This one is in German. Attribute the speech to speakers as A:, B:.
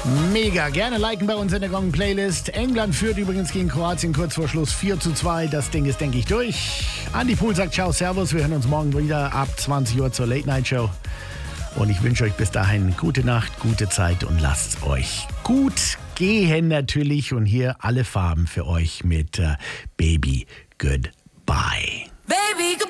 A: Mega, gerne liken bei uns in der Gong-Playlist. England führt übrigens gegen Kroatien kurz vor Schluss 4:2. Das Ding ist, denke ich, durch. Andi Pool sagt ciao, servus. Wir hören uns morgen wieder ab 20 Uhr zur Late-Night-Show. Und ich wünsche euch bis dahin gute Nacht, gute Zeit und lasst euch gut gehen natürlich. Und hier alle Farben für euch mit Baby Goodbye.
B: Baby, goodbye.